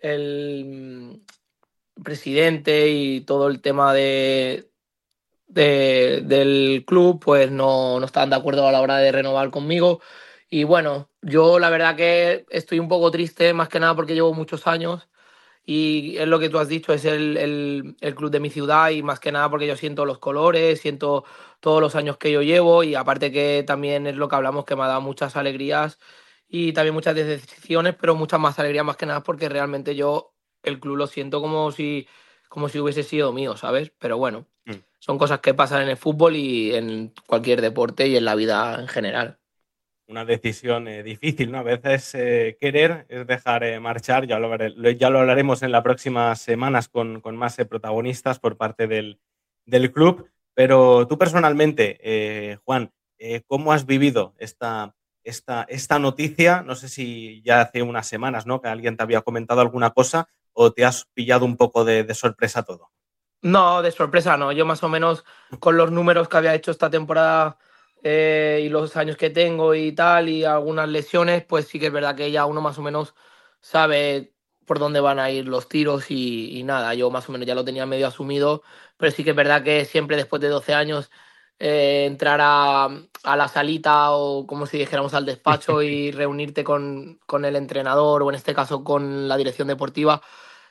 el presidente y todo el tema del club, pues no estaban de acuerdo a la hora de renovar conmigo. Y bueno, yo la verdad que estoy un poco triste, más que nada porque llevo muchos años y es lo que tú has dicho, es el club de mi ciudad y más que nada porque yo siento los colores, siento todos los años que yo llevo y aparte que también es lo que hablamos que me ha dado muchas alegrías y también muchas decepciones, pero muchas más alegrías más que nada porque realmente yo el club lo siento como si hubiese sido mío, ¿sabes? Pero bueno, Mm. son cosas que pasan en el fútbol y en cualquier deporte y en la vida en general. Una decisión difícil, ¿no? A veces querer es dejar marchar, ya lo hablaremos en las próximas semanas con más protagonistas por parte del club, pero tú personalmente, Juan, ¿cómo has vivido esta noticia? No sé si ya hace unas semanas, ¿no? Que alguien te había comentado alguna cosa o te has pillado un poco de sorpresa todo. No, de sorpresa no. Yo más o menos con los números que había hecho esta temporada y los años que tengo y tal y algunas lesiones, pues sí que es verdad que ya uno más o menos sabe por dónde van a ir los tiros y nada, yo más o menos ya lo tenía medio asumido, pero sí que es verdad que siempre después de 12 años entrar a la salita o como si dijéramos al despacho y reunirte con el entrenador o en este caso con la dirección deportiva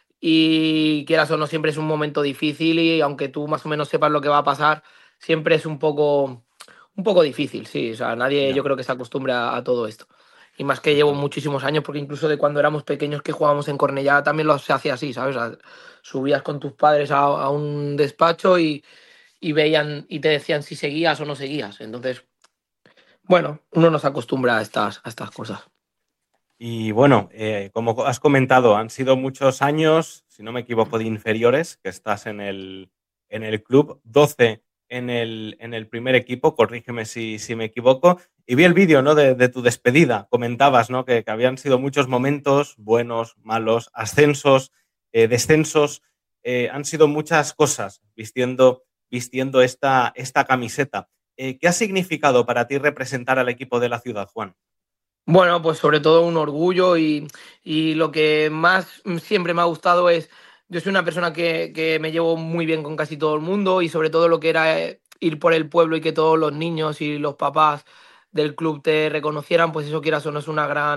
y quieras o no, siempre es un momento difícil y aunque tú más o menos sepas lo que va a pasar, siempre es un poco difícil, sí. O sea, nadie Ya. yo creo que se acostumbra a todo esto. Y más que llevo Totalmente. muchísimos años, porque incluso de cuando éramos pequeños que jugábamos en Cornellá también lo se hacía así, ¿sabes? O sea, subías con tus padres a un despacho y veían y te decían si seguías o no seguías. Entonces, bueno, uno no se acostumbra a estas cosas. Y bueno, como has comentado, han sido muchos años, si no me equivoco, de inferiores, que estás en el club, 12 en el primer equipo, corrígeme si me equivoco. Y vi el vídeo, ¿no? de tu despedida. Comentabas, ¿no? que habían sido muchos momentos, buenos, malos, ascensos, descensos. Han sido muchas cosas vistiendo esta camiseta. ¿Qué ha significado para ti representar al equipo de la ciudad, Juan? Bueno, pues sobre todo un orgullo y lo que más siempre me ha gustado es, yo soy una persona que me llevo muy bien con casi todo el mundo y sobre todo lo que era ir por el pueblo y que todos los niños y los papás del club te reconocieran, pues eso quieras o no es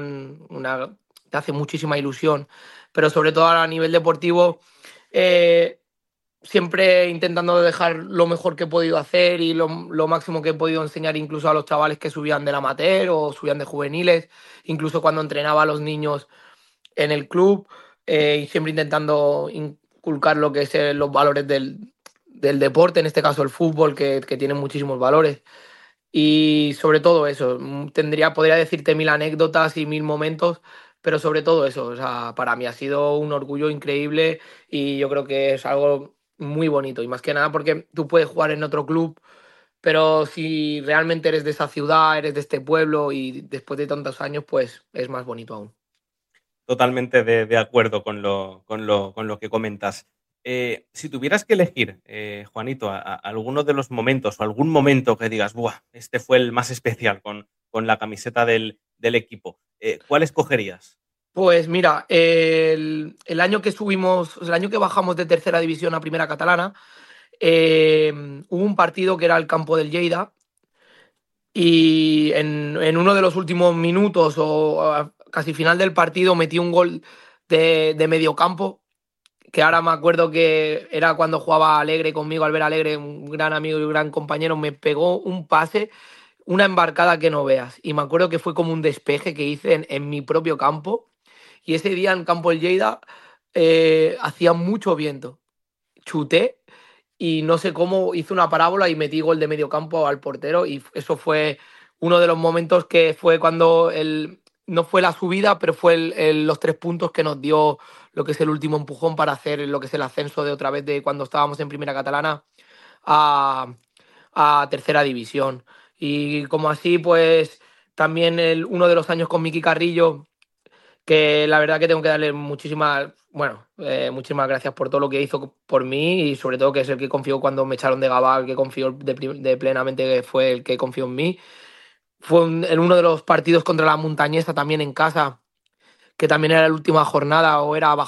te hace muchísima ilusión, pero sobre todo a nivel deportivo, eh, siempre intentando dejar lo mejor que he podido hacer y lo máximo que he podido enseñar incluso a los chavales que subían del amateur o subían de juveniles, incluso cuando entrenaba a los niños en el club y siempre intentando inculcar lo que es los valores del deporte, en este caso el fútbol, que tiene muchísimos valores. Y sobre todo eso, podría decirte mil anécdotas y mil momentos, pero sobre todo eso, o sea, para mí ha sido un orgullo increíble y yo creo que es algo muy bonito y más que nada porque tú puedes jugar en otro club, pero si realmente eres de esa ciudad, eres de este pueblo y después de tantos años, pues es más bonito aún. Totalmente de acuerdo con lo que comentas. Si tuvieras que elegir, Juanito, alguno de los momentos o algún momento que digas, Buah, este fue el más especial con la camiseta del equipo, ¿cuál escogerías? Pues mira, el año que subimos, el año que bajamos de tercera división a primera catalana, hubo un partido que era el campo del Lleida y en uno de los últimos minutos o casi final del partido metí un gol de medio campo, que ahora me acuerdo que era cuando jugaba Alegre conmigo, Albert Alegre, un gran amigo y un gran compañero, me pegó un pase, una embarcada que no veas. Y me acuerdo que fue como un despeje que hice en mi propio campo. Y ese día en Campo del Lleida hacía mucho viento. Chuté y no sé cómo hice una parábola y metí gol de medio campo al portero y eso fue uno de los momentos que fue cuando no fue la subida, pero fue los 3 puntos que nos dio lo que es el último empujón para hacer lo que es el ascenso de otra vez de cuando estábamos en primera catalana a, a tercera división. Y como así, pues también uno de los años con Miki Carrillo que la verdad que tengo que darle muchísimas gracias por todo lo que hizo por mí y sobre todo que es el que confió cuando me echaron de Gabá, el que confió de plenamente, que fue el que confió en mí. Fue en uno de los partidos contra la Montañesa también en casa, que también era la última jornada o era